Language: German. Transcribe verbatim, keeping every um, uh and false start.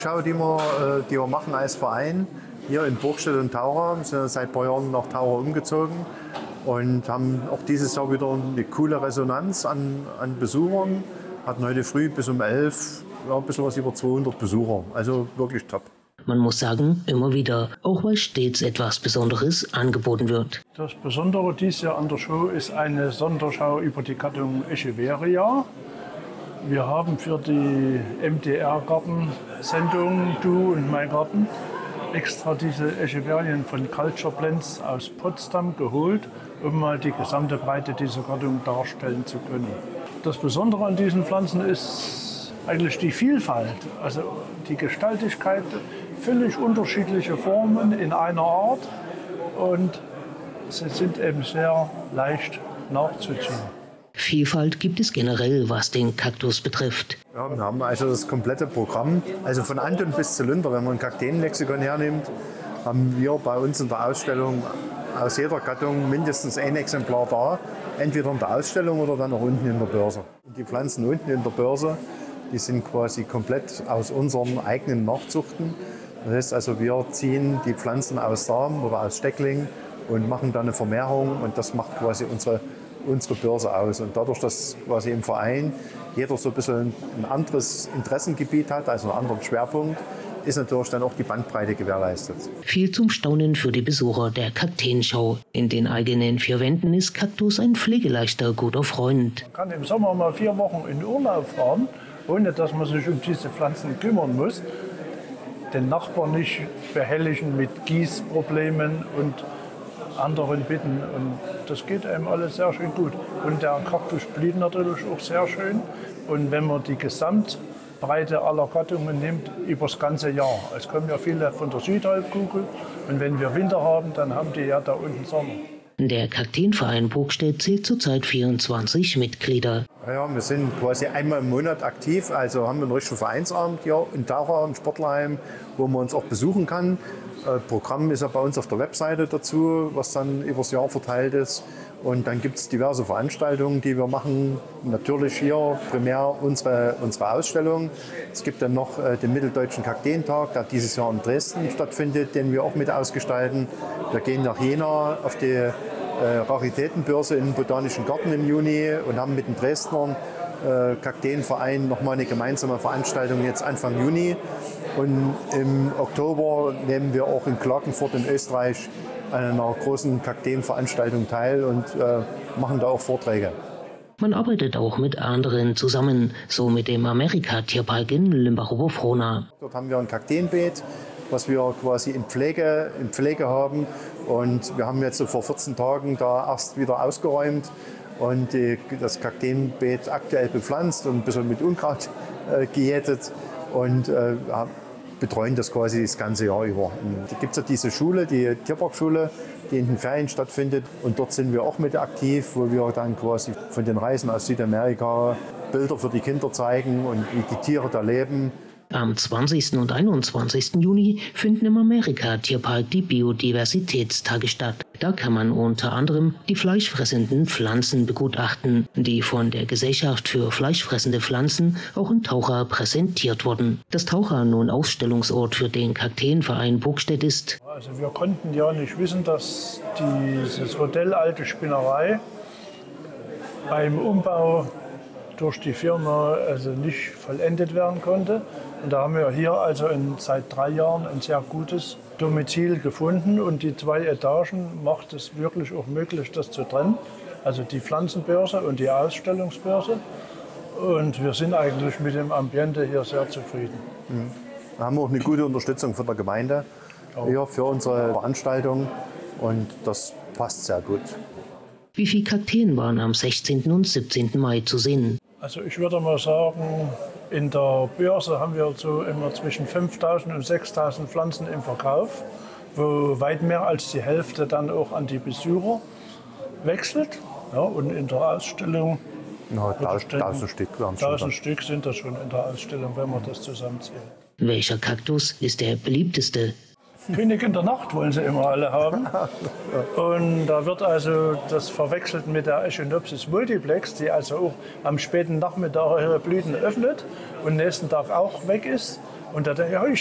Schau, die wir, äh, die wir machen als Verein hier in Burgstedt und Taucher, wir sind seit ein paar Jahren nach Taucher umgezogen und haben auch dieses Jahr wieder eine coole Resonanz an, an Besuchern. Hatten heute früh bis um elf ja, ein bisschen was über zweihundert Besucher, also wirklich top. Man muss sagen, immer wieder, auch weil stets etwas Besonderes angeboten wird. Das Besondere dieses Jahr an der Show ist eine Sonderschau über die Gattung Echeveria. Wir haben für die M D R-Gartensendung Du und mein Garten extra diese Echeverien von Culture Blends aus Potsdam geholt, um mal die gesamte Breite dieser Gattung darstellen zu können. Das Besondere an diesen Pflanzen ist eigentlich die Vielfalt, also die Gestaltigkeit, völlig unterschiedliche Formen in einer Art und sie sind eben sehr leicht nachzuziehen. Vielfalt gibt es generell, was den Kaktus betrifft. Ja, wir haben also das komplette Programm, also von Anton bis Zylinder. Wenn man ein Kakteenlexikon hernimmt, haben wir bei uns in der Ausstellung aus jeder Gattung mindestens ein Exemplar da, entweder in der Ausstellung oder dann auch unten in der Börse. Die Pflanzen unten in der Börse, die sind quasi komplett aus unseren eigenen Nachzuchten. Das heißt also, wir ziehen die Pflanzen aus Samen oder aus Steckling und machen dann eine Vermehrung und das macht quasi unsere, unsere Börse aus. Und dadurch, dass quasi im Verein jeder so ein bisschen ein anderes Interessengebiet hat, also einen anderen Schwerpunkt, ist natürlich dann auch die Bandbreite gewährleistet. Viel zum Staunen für die Besucher der Kakteenschau. In den eigenen vier Wänden ist Kaktus ein pflegeleichter, guter Freund. Man kann im Sommer mal vier Wochen in Urlaub fahren, ohne dass man sich um diese Pflanzen kümmern muss. Den Nachbarn nicht behelligen mit Gießproblemen und anderen Bitten. Und das geht einem alles sehr schön gut. Und der Kaktus blüht natürlich auch sehr schön. Und wenn man die Gesamtbreite aller Gattungen nimmt, über das ganze Jahr. Es kommen ja viele von der Südhalbkugel. Und wenn wir Winter haben, dann haben die ja da unten Sommer. Der Kakteenverein Burgstedt zählt zurzeit vierundzwanzig Mitglieder. Ja, wir sind quasi einmal im Monat aktiv, also haben wir einen richtigen Vereinsabend hier in Taucher, im Sportlerheim, wo man uns auch besuchen kann. Äh, Programm ist ja bei uns auf der Webseite dazu, was dann übers Jahr verteilt ist. Und dann gibt es diverse Veranstaltungen, die wir machen. Natürlich hier primär unsere, unsere Ausstellung. Es gibt dann noch äh, den Mitteldeutschen Kakteentag, der dieses Jahr in Dresden stattfindet, den wir auch mit ausgestalten. Wir gehen nach Jena auf die äh, Raritätenbörse im Botanischen Garten im Juni und haben mit den Dresdnern äh, Kakteenverein nochmal eine gemeinsame Veranstaltung jetzt Anfang Juni. Und im Oktober nehmen wir auch in Klagenfurt in Österreich an einer großen Kakteenveranstaltung teil und äh, machen da auch Vorträge. Man arbeitet auch mit anderen zusammen, so mit dem Amerika-Tierpark in Limbach-Oberfrohna. Dort haben wir ein Kakteenbeet, was wir quasi in Pflege, in Pflege haben. Und wir haben jetzt so vor vierzehn Tagen da erst wieder ausgeräumt und die, das Kakteenbeet aktuell bepflanzt und ein bisschen mit Unkraut äh, gejätet. Und äh, betreuen das quasi das ganze Jahr über. Und da gibt es ja diese Schule, die Tierparkschule, die in den Ferien stattfindet. Und dort sind wir auch mit aktiv, wo wir dann quasi von den Reisen aus Südamerika Bilder für die Kinder zeigen und wie die Tiere da leben. Am zwanzigsten und einundzwanzigsten Juni finden im Amerika-Tierpark die Biodiversitätstage statt. Da kann man unter anderem die fleischfressenden Pflanzen begutachten, die von der Gesellschaft für fleischfressende Pflanzen auch in Taucher präsentiert wurden. Dass Taucher nun Ausstellungsort für den Kakteenverein Burgstedt ist. Also wir konnten ja nicht wissen, dass dieses Hotel Alte Spinnerei beim Umbau durch die Firma also nicht vollendet werden konnte. Und da haben wir hier also in, seit drei Jahren ein sehr gutes Domizil gefunden. Und die zwei Etagen macht es wirklich auch möglich, das zu trennen. Also die Pflanzenbörse und die Ausstellungsbörse. Und wir sind eigentlich mit dem Ambiente hier sehr zufrieden. Mhm. Wir haben auch eine gute Unterstützung von der Gemeinde hier für unsere Veranstaltung. Und das passt sehr gut. Wie viele Kakteen waren am sechzehnten und siebzehnten Mai zu sehen? Also ich würde mal sagen, in der Börse haben wir so immer zwischen fünftausend und sechstausend Pflanzen im Verkauf, wo weit mehr als die Hälfte dann auch an die Besucher wechselt. Ja, und in der Ausstellung Na, tausend Stück. tausend Stück sind das schon in der Ausstellung, wenn man das zusammenzählt. Welcher Kaktus ist der beliebteste? Königin der Nacht wollen sie immer alle haben. Und da wird also das verwechselt mit der Echinopsis multiplex, die also auch am späten Nachmittag ihre Blüten öffnet und nächsten Tag auch weg ist. Und da dachte ich, ja, ich